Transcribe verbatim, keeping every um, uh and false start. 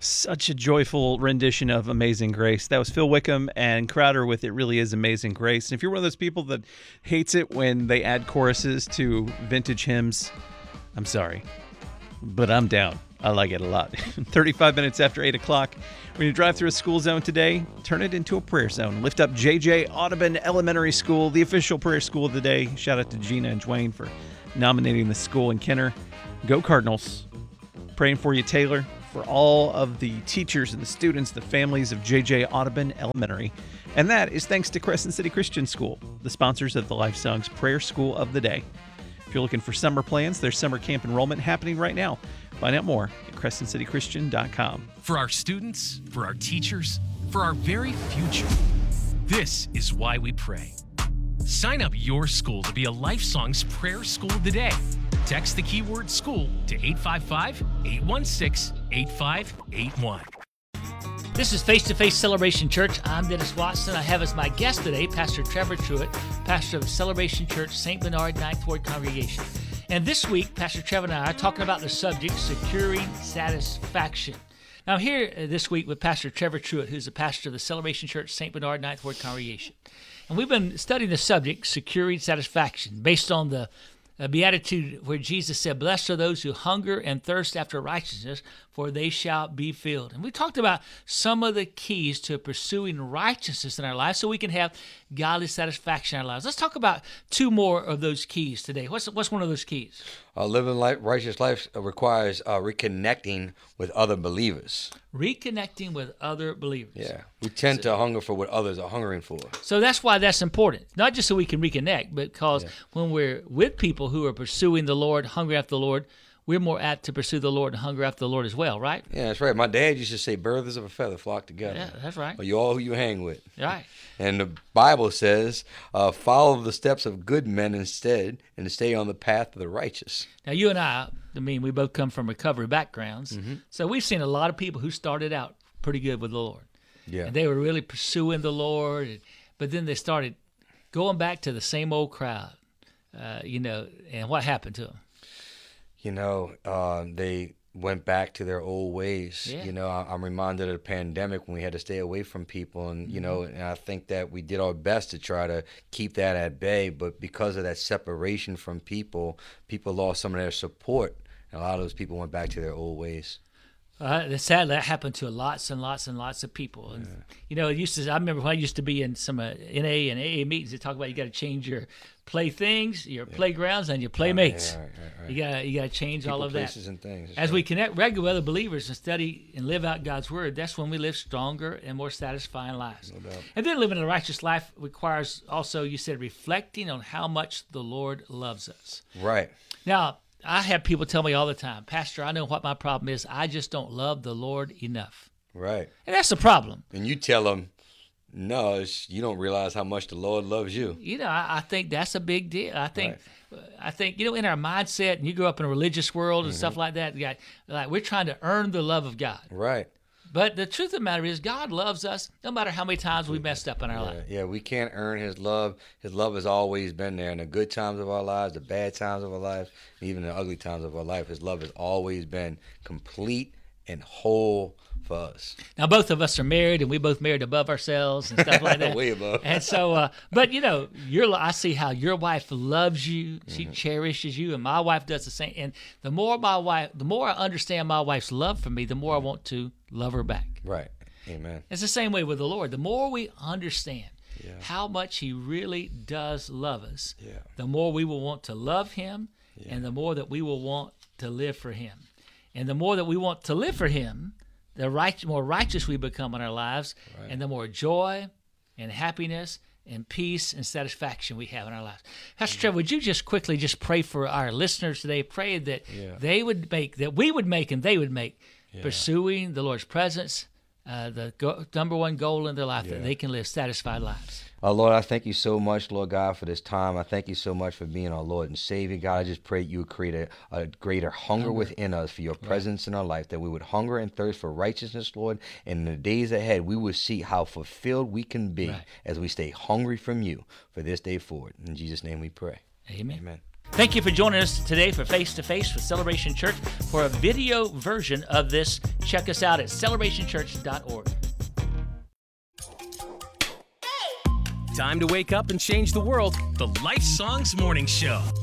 Such a joyful rendition of Amazing Grace. That was Phil Wickham and Crowder with It Really Is Amazing Grace. And if you're one of those people that hates it when they add choruses to vintage hymns, I'm sorry, but I'm down. I like it a lot. thirty-five minutes after eight o'clock, when you drive through a school zone today, turn it into a prayer zone. Lift up J J Audubon Elementary School, the official prayer school of the day. Shout out to Gina and Dwayne for nominating the school. And Kenner, go Cardinals. Praying for you, Taylor, for all of the teachers and the students, the families of J J Audubon Elementary. And that is thanks to Crescent City Christian School, the sponsors of the Life Songs Prayer School of the Day. If you're looking for summer plans, there's summer camp enrollment happening right now. Find out more at crescent city christian dot com. For our students, for our teachers, for our very future, this is why we pray. Sign up your school to be a Life Songs Prayer School of the Day. Text the keyword school to eight five five, eight one six, eight five eight one. This is Face to Face Celebration Church. I'm Dennis Watson. I have as my guest today Pastor Trevor Truitt, pastor of Celebration Church, Saint Bernard Ninth Ward Congregation. And this week, Pastor Trevor and I are talking about the subject, securing satisfaction. Now, I'm here this week with Pastor Trevor Truitt, who's the pastor of the Celebration Church, Saint Bernard Ninth Ward Congregation. And we've been studying the subject, securing satisfaction, based on the uh, Beatitude where Jesus said, "Blessed are those who hunger and thirst after righteousness, for they shall be filled." And we talked about some of the keys to pursuing righteousness in our lives so we can have godly satisfaction in our lives. Let's talk about two more of those keys today. What's what's one of those keys? Uh, living life, righteous life requires uh, reconnecting with other believers. Reconnecting with other believers. Yeah, we tend So- to hunger for what others are hungering for. So that's why that's important. Not just so we can reconnect, but because Yeah. when we're with people who are pursuing the Lord, hungry after the Lord, we're more apt to pursue the Lord and hunger after the Lord as well, right? Yeah, that's right. My dad used to say, "Birds of a feather flock together." Yeah, that's right. Or you all who you hang with. Right. And the Bible says, uh, "Follow the steps of good men instead, and stay on the path of the righteous." Now, you and I, I mean, we both come from recovery backgrounds, Mm-hmm. so we've seen a lot of people who started out pretty good with the Lord. Yeah. And they were really pursuing the Lord, and, but then they started going back to the same old crowd, uh, you know, and what happened to them? You know, uh, they went back to their old ways. Yeah. You know, I, I'm reminded of the pandemic when we had to stay away from people, and you know, and I think that we did our best to try to keep that at bay. But because of that separation from people, people lost some of their support, and a lot of those people went back to their old ways. Uh, sadly, that happened to lots and lots and lots of people. And you know, it used to. I remember when I used to be in some uh, N A and A A meetings. They talk about you got to change your playthings, your playgrounds, and your playmates. Yeah, right, right, right. You got you got to change People, all of that. places, and things. That's As right. we connect regularly with other believers and study and live out God's word, that's when we live stronger and more satisfying lives. No doubt. And then living a righteous life requires also, you said, reflecting on how much the Lord loves us. Right. Now, I have people tell me all the time, "Pastor, I know what my problem is. I just don't love the Lord enough." Right. And that's the problem. And you tell them, "No, it's, you don't realize how much the Lord loves you." You know, I, I think that's a big deal. I think, I think, you know, in our mindset, and you grow up in a religious world and Mm-hmm. stuff like that, you got, like we're trying to earn the love of God. Right. But the truth of the matter is, God loves us no matter how many times we messed up in our Yeah, life. yeah, we can't earn His love. His love has always been there in the good times of our lives, the bad times of our lives, and even the ugly times of our life. His love has always been complete and whole for us. Now, both of us are married, and we both married above ourselves and stuff like that. Way above. And so, uh, but you know, your I see how your wife loves you. She Mm-hmm. cherishes you, and my wife does the same. And the more my wife, the more I understand my wife's love for me, the more I want to love her back. Right. Amen. It's the same way with the Lord. The more we understand Yeah. how much He really does love us, Yeah. the more we will want to love Him, and the more that we will want to live for Him. And the more that we want to live for Him, the right, more righteous we become in our lives, Right. and the more joy and happiness and peace and satisfaction we have in our lives. Pastor Trevor, would you just quickly just pray for our listeners today? Pray that Yeah. they would make, that we would make, and they would make Yeah. pursuing the Lord's presence uh, the go- number one goal in their life, that Yeah. they can live satisfied lives. Uh, Lord, I thank you so much, Lord God, for this time. I thank you so much for being our Lord and Savior. God, I just pray you would create a, a greater hunger, within us for your presence in our life, that we would hunger and thirst for righteousness, Lord. And in the days ahead, we will see how fulfilled we can be Right. as we stay hungry from you for this day forward. In Jesus' name we pray. Amen. Amen. Thank you for joining us today for Face to Face with Celebration Church. For a video version of this, check us out at celebration church dot org. Time to wake up and change the world. The Life Songs Morning Show.